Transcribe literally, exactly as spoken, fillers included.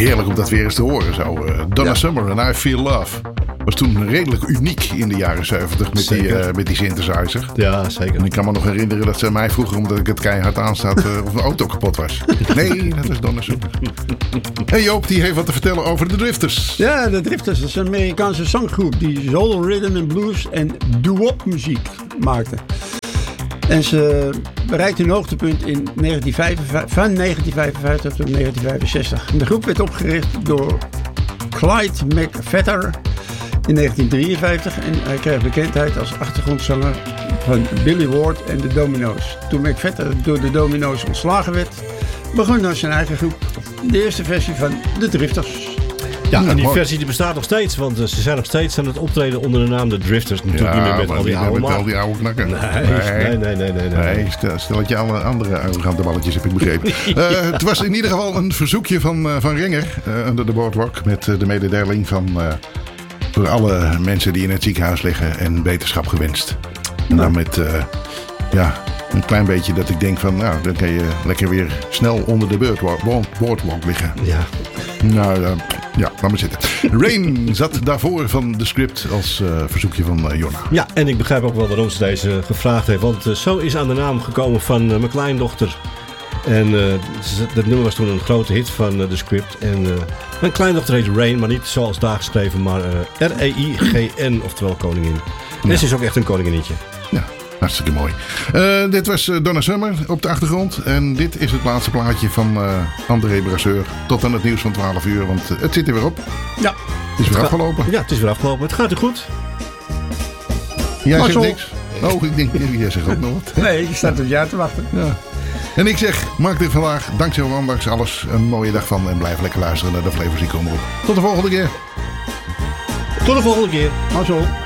Heerlijk om dat weer eens te horen. Zo. Uh, Donna ja. Summer en I Feel Love. Was toen redelijk uniek in de jaren zeventig met, die, uh, met die synthesizer. Ja, zeker. En ik kan me nog herinneren dat ze mij vroegen, omdat ik het keihard aanstaat, uh, of mijn auto kapot was. Nee, dat is Donna Summer. En Joop, die heeft wat te vertellen over de Drifters. Ja, de Drifters. Dat is een Amerikaanse zanggroep die soul, rhythm and blues en doo-wop muziek maakte. En ze bereikte een hoogtepunt in negentien vijfenvijftig, van negentien vijfenvijftig tot negentien vijfenzestig. De groep werd opgericht door Clyde McPhatter in negentien drieënvijftig en hij kreeg bekendheid als achtergrondzanger van Billy Ward en de Domino's. Toen McPhatter door de Domino's ontslagen werd, begon hij zijn eigen groep. De eerste versie van de Drifters. Ja, en die versie die bestaat nog steeds, want ze zijn nog steeds aan het optreden onder de naam de Drifters. Natuurlijk ja, niet meer met al die oude met al die oude knakken. Nee, nee, nee, nee. nee, nee. nee stel, stel dat je alle andere arrogante balletjes heb ik begrepen. uh, het was in ieder geval een verzoekje van, uh, van Renger, uh, Under the Boardwalk, met uh, de mededeling van uh, voor alle mensen die in het ziekenhuis liggen en beterschap gewenst. En dan met uh, ja, een klein beetje dat ik denk van, nou, dan kan je lekker weer snel onder de boardwalk, boardwalk liggen. Ja. Nou, uh, ja, laat maar zitten. Rain zat daarvoor van de script als uh, verzoekje van uh, Jonna. Ja, en ik begrijp ook wel waarom ze deze gevraagd heeft. Want uh, zo is aan de naam gekomen van uh, mijn kleindochter. En uh, dat nummer was toen een grote hit van uh, de script. En uh, mijn kleindochter heet Rain, maar niet zoals daar geschreven, maar uh, R E I G N, oftewel koningin. En ja. Ze is ook echt een koninginnetje. Ja. Hartstikke mooi. Uh, dit was uh, Donna Summer op de achtergrond. En dit is het laatste plaatje van uh, André Brasseur. Tot aan het nieuws van twaalf uur. Want uh, het zit er weer op. Ja. Het is weer het afgelopen. Ga- ja, het is weer afgelopen. Het gaat er goed. Jij maar zegt zo. niks. Oh, ik denk, jij zegt ook nog wat. Nee, je staat op jou te wachten. Ja. En ik zeg, maak er vandaag, dankzij ondanks alles, een mooie dag van. En blijf lekker luisteren naar de Flevo's die komen op. Tot de volgende keer. Tot de volgende keer. Maar zo.